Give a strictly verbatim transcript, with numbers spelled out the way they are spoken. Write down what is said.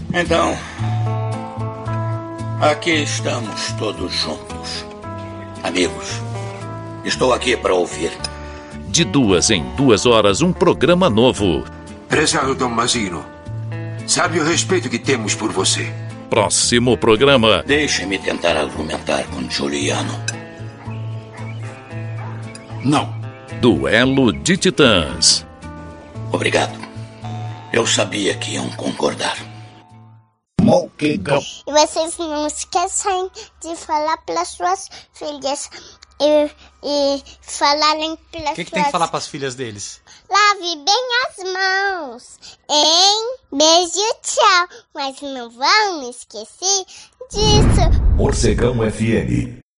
Então, aqui estamos todos juntos. Amigos, estou aqui para ouvir. De duas em duas horas, um programa novo. Prezado Dom Masino, sabe o respeito que temos por você. Próximo programa. Deixe-me tentar argumentar com Giuliano. Não. Duelo de Titãs. Obrigado. Eu sabia que iam concordar. E vocês não esquecem de falar para suas filhas e, e falarem para suas... O que, que tem que falar para as filhas deles? Lave bem as mãos, hein? Beijo, tchau. Mas não vão esquecer disso. Morcegão F M.